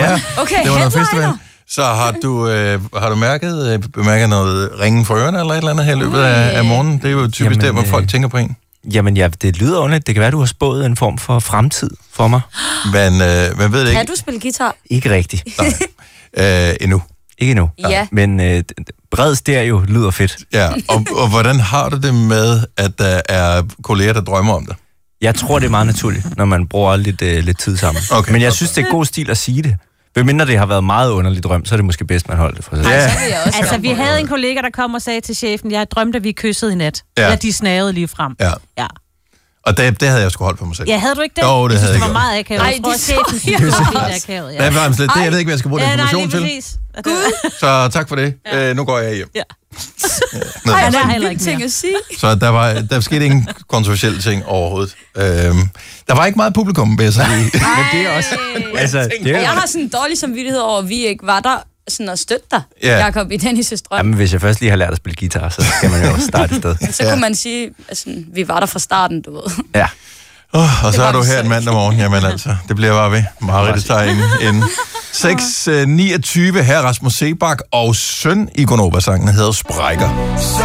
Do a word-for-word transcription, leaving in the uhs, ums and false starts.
Ja, Okay, det var noget headliner. festival. Så har du, øh, har du mærket, øh, bemærket noget ringen for ørerne eller et eller andet her i løbet af, af morgenen? Det er jo typisk Jamen, der, hvor folk øh, tænker på en. Jamen, ja, det lyder ordentligt. Det kan være, du har spået en form for fremtid for mig. Men øh, man ved det ikke. Kan du spille guitar? Ikke rigtigt. Nej. Øh, endnu. Ikke endnu. Ja. Men øh, bred stereo lyder fedt. Ja, og, og hvordan har du det med, at der er kolleger, der drømmer om det? Jeg tror, det er meget naturligt, når man bruger lidt, øh, lidt tid sammen. Okay, Men jeg okay. synes, det er god stil at sige det. Hvem mindre det har været meget underligt drøm, så er det måske bedst, man holder det for sig. Ja. Så vil jeg også Altså, gøre vi det. havde en kollega, der kom og sagde til chefen, jeg drømte, at vi kyssede i nat. Ja. Ja. Eller de snavede lige frem. Ja. Ja. Og det, det havde jeg sgu holdt for mig selv. Ja, havde du ikke det? Jo, det jeg havde synes, jeg det var gjort. meget akavet. Ej, Jeg tror, det at så chefen synes, det var vildt akavet. Ja. Det, det, jeg ved ikke, hvad jeg skal bruge den Ja, nej, information lige til. præcis. Så tak for det. Ja. Øh, nu går jeg hjem. Ja. Ned. Ej, Han er hvor heller vildt ikke ting mere. at sige. Så der, var, der skete ingen kontroversielle ting overhovedet. Øhm, der var ikke meget publikum, vil jeg sige. Men det er også... Altså, det er, Jeg har sådan en dårlig samvittighed over, at vi ikke var der sådan at støtte dig, Ja. Jakob, i Dennis' drøm. Jamen, hvis jeg først lige har lært at spille guitar, så skal man jo starte et sted. Så kunne man sige, at sådan, vi var der fra starten, du ved. Ja. Oh, og så var er du vi her så en mandag morgen. Jamen altså, det bliver bare ved. Marit, det tager inden. inden. seks niogtyve her Rasmus Sebak og søn i Gonova-sangen hedder Sprækker.